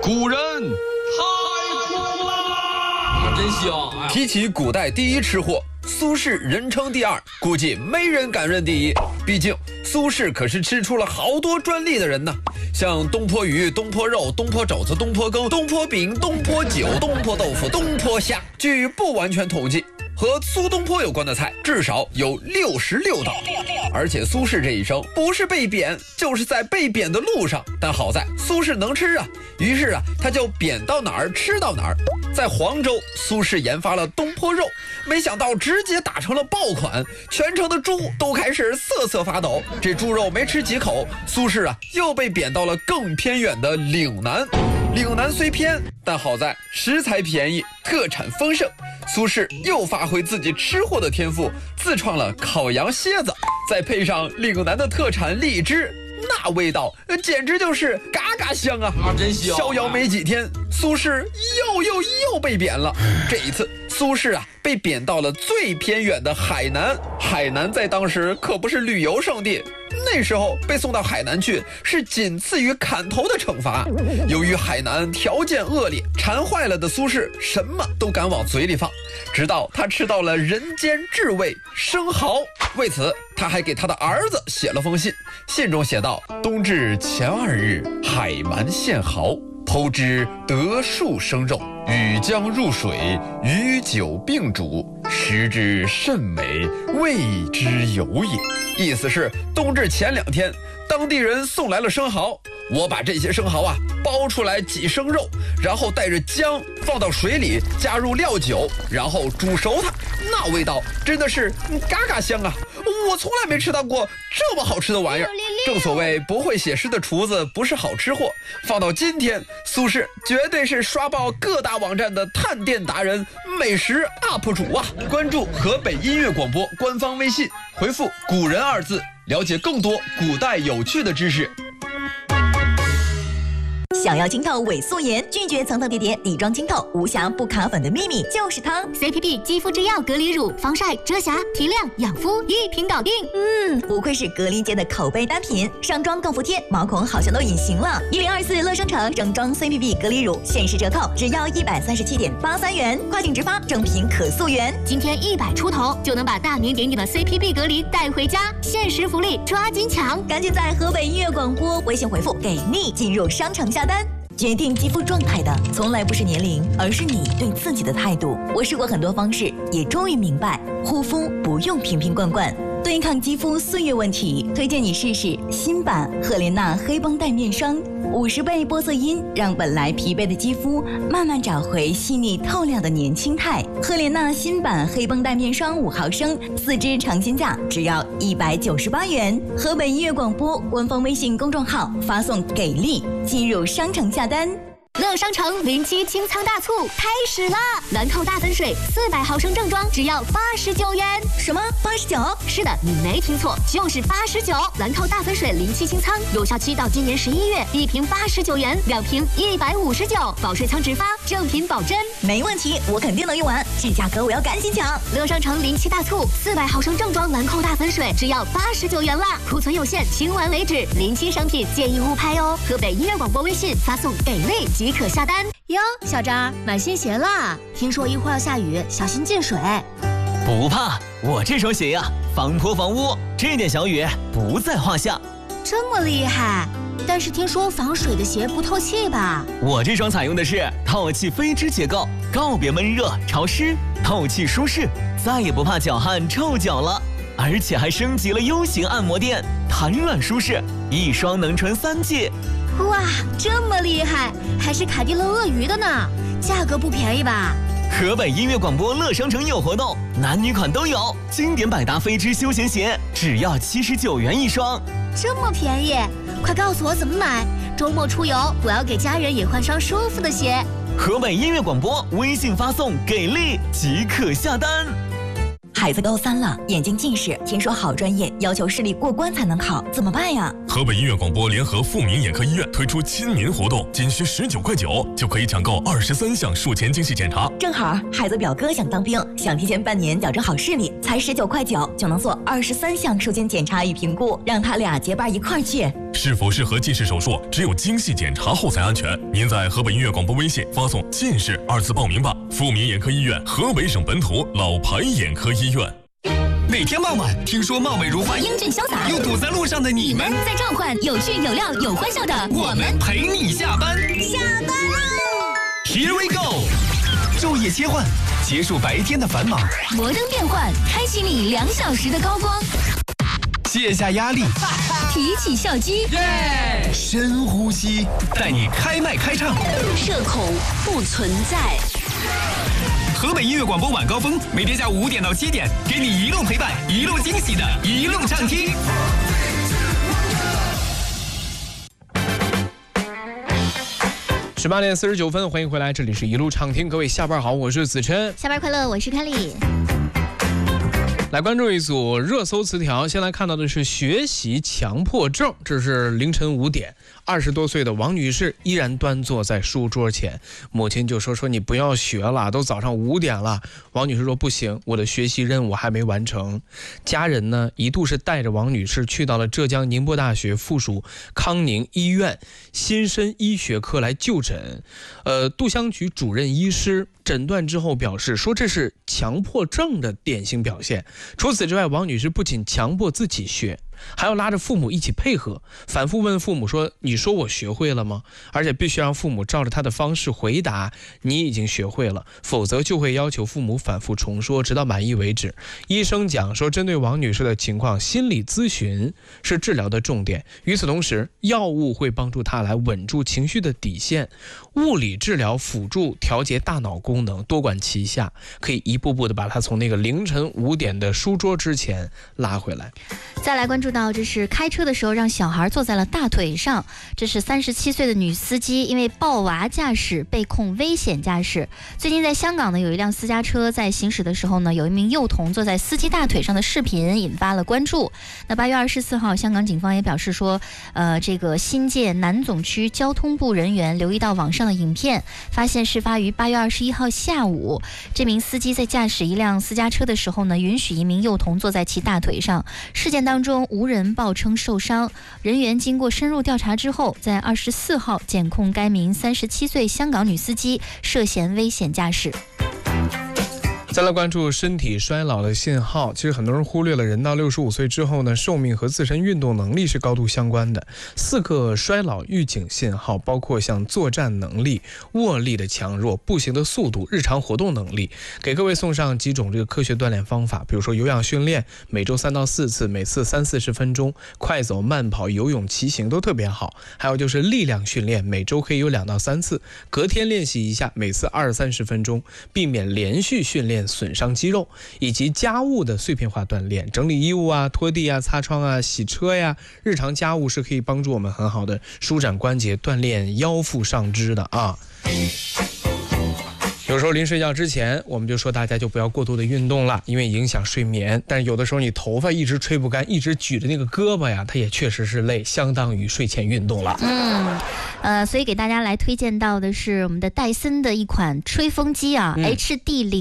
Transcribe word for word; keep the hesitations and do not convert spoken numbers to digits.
古人太苦了，真香！哎、 提起古代第一吃货，苏轼人称第二，估计没人敢认第一。毕竟苏轼可是吃出了好多专利的人呢，像东坡鱼、东坡肉、东坡肘子、东坡羹、东坡饼、东坡酒、东坡豆腐、东坡虾。据不完全统计，和苏东坡有关的菜至少有六十六道。而且苏轼这一生不是被贬，就是在被贬的路上。但好在苏轼能吃啊，于是啊，他就贬到哪儿吃到哪儿。在黄州，苏轼研发了东坡肉，没想到直接打成了爆款，全城的猪都开始瑟瑟发抖。这猪肉没吃几口，苏轼啊又被贬到了更偏远的岭南。岭南虽偏，但好在食材便宜，特产丰盛。苏轼又发挥自己吃货的天赋，自创了烤羊蝎子，再配上岭南的特产荔枝，那味道简直就是嘎嘎香啊！ 啊，真香！ 逍遥没几天，苏轼又又又被贬了。这一次，苏轼啊被贬到了最偏远的海南。海南在当时可不是旅游胜地，那时候被送到海南去是仅次于砍头的惩罚。由于海南条件恶劣，馋坏了的苏轼什么都敢往嘴里放，直到他吃到了人间至味生蚝。为此，他还给他的儿子写了封信，信中写道：冬至前二日，海蛮现蚝，剖之得数生肉，与姜入水，与酒并煮，食之甚美，味之有也。意思是冬至前两天，当地人送来了生蚝，我把这些生蚝啊剥出来挤生肉，然后带着姜放到水里，加入料酒，然后煮熟它，那味道真的是嘎嘎香啊！我从来没吃到过这么好吃的玩意儿。正所谓不会写诗的厨子不是好吃货，放到今天，苏轼绝对是刷爆各大网站的探店达人、美食 U P 主啊！关注河北音乐广播官方微信，回复“古人”二字，了解更多古代有趣的知识。 想要清透伪素颜，拒绝层层叠叠底妆清透，无瑕不卡粉的秘密就是它 C P P 肌肤之钥隔离乳，防晒、遮瑕、提亮、养肤一瓶搞定。 嗯，不愧是隔离界的口碑单品，上妆更服帖，毛孔好像都隐形了。一零二四乐商城整装 C P P 隔离乳限时折扣，只要一百三十七点八三元，跨境直发，正品可溯源。 今天一百出头就能把大名鼎鼎的 C P P 隔离带回家，限时福利抓紧抢！ 赶紧在河北音乐广播微信回复给力进入商城下单。决定肌肤状态的从来不是年龄，而是你对自己的态度。我试过很多方式，也终于明白，护肤不用瓶瓶罐罐。对抗肌肤岁月问题，推荐你试试新版赫莲娜黑绷带面霜，五十倍玻色因让本来疲惫的肌肤慢慢找回细腻透亮的年轻态。赫莲娜新版黑绷带面霜五毫升，四支尝鲜价只要一百九十八元。河北音乐广播官方微信公众号发送给力，进入商城下单。 乐商城零七清仓大促开始啦！兰蔻大粉水四百毫升正装只要八十九元。 什么？八十九？ 是的，你没听错，就是八十九。兰蔻大粉水零七清仓有效期到今年十一月，一瓶八十九元，两瓶一百五十九，保水仓直发，正品保真。 没问题，我肯定能用完，这价格我要赶紧抢！ 乐商城零七大促，四百毫升正装兰蔻大粉水只要八十九元啦，库存有限，清完为止。零七商品建议勿拍哦。河北音乐广播微信发送给力即可下单哟。小张买新鞋啦，听说一会儿要下雨，小心进水。 不怕，我这双鞋呀、啊，防泼防污，这点小雨不在话下。 这么厉害？但是听说防水的鞋不透气吧？ 我这双采用的是透气飞织结构，告别闷热潮湿，透气舒适，再也不怕脚汗臭脚了。而且还升级了 U 型按摩垫，弹软舒适，一双能穿三季。 哇，这么厉害，还是凯迪乐鳄鱼的呢，价格不便宜吧？ 河北音乐广播乐商城有活动，男女款都有，经典百搭飞织休闲鞋只要七十九元一双， 这么便宜，快告诉我怎么买，周末出游我要给家人也换双舒服的鞋。 河北音乐广播微信发送给力即可下单。 孩子高三了，眼睛近视，听说好专业要求视力过关才能考，怎么办呀？ 河北音乐广播联合富民眼科医院推出亲民活动，仅需十九块九就可以抢购二十三项术前精细检查。 正好孩子表哥想当兵，想提前半年矫正好视力，才十九块九就能做二十三项术前检查与评估，让他俩结伴一块儿去。 是否适合近视手术，只有精细检查后才安全。您在河北音乐广播微信发送“近视”二字报名吧。富民眼科医院，河北省本土老牌眼科医院。 每天傍晚，听说貌美如花、 英俊潇洒又堵在路上的你们， 在召唤有趣有料有欢笑的我们陪你下班。 下班喽 Here we go， 昼夜切换，结束白天的繁忙， 摩登变换，开启你两小时的高光， 卸下压力， 提起笑肌， 耶！ 深呼吸，带你开麦开唱， 社恐不存在。 河北音乐广播晚高峰，每天下午五点到七点，给你一路陪伴，一路惊喜的一路畅听。 十八点四十九分，欢迎回来，这里是一路畅听，各位下班好，我是子琛， 下班快乐，我是凯丽。 来关注一组热搜词条，先来看到的是学习强迫症。这是凌晨五点，二十多岁的王女士依然端坐在书桌前，母亲就说说你不要学了，都早上五点了。王女士说不行，我的学习任务还没完成。家人呢一度是带着王女士去到了浙江宁波大学附属康宁医院新生医学科来就诊，呃，杜湘局主任医师诊断之后表示说这是强迫症的典型表现。除此之外，王女士不仅强迫自己学，还要拉着父母一起配合，反复问父母说你说我学会了吗？而且必须让父母照着他的方式回答你已经学会了，否则就会要求父母反复重说直到满意为止。医生讲说针对王女士的情况，心理咨询是治疗的重点，与此同时药物会帮助她来稳住情绪的底线，物理治疗辅助调节大脑功能，多管齐下，可以一步步的把她从那个凌晨五点的书桌之前拉回来。 再来关注到，这是开车的时候让小孩坐在了大腿上。这是三十七岁的女司机，因为抱娃驾驶被控危险驾驶。最近在香港呢，有一辆私家车在行驶的时候呢，有一名幼童坐在司机大腿上的视频引发了关注。那八月二十四号，香港警方也表示说，呃，这个新界南总区交通部人员留意到网上的影片，发现事发于八月二十一号下午，这名司机在驾驶一辆私家车的时候呢，允许一名幼童坐在其大腿上。事件当中无人报称受伤，人员经过深入调查之后，在二十四号检控该名三十七岁香港女司机涉嫌危险驾驶。 再来关注身体衰老的信号。其实很多人忽略了，人到六十五岁之后呢，寿命和自身运动能力是高度相关的。四个衰老预警信号包括像作战能力、握力的强弱、步行的速度、日常活动能力。给各位送上几种这个科学锻炼方法，比如说有氧训练，每周三到四次，每次三四十分钟，快走、慢跑、游泳、骑行都特别好。还有就是力量训练，每周可以有两到三次，隔天练习一下，每次二三十分钟，避免连续训练损伤肌肉，以及家务的碎片化锻炼，整理衣物啊、拖地啊、擦窗啊、洗车呀，日常家务是可以帮助我们很好的舒展关节、锻炼腰腹上肢的啊。有时候临睡觉之前，我们就说大家就不要过度的运动了，因为影响睡眠。但是有的时候你头发一直吹不干，一直举着那个胳膊呀，它也确实是累，相当于睡前运动了。 嗯，呃，所以给大家来推荐到的是我们的戴森的一款吹风机啊、嗯、H D 零。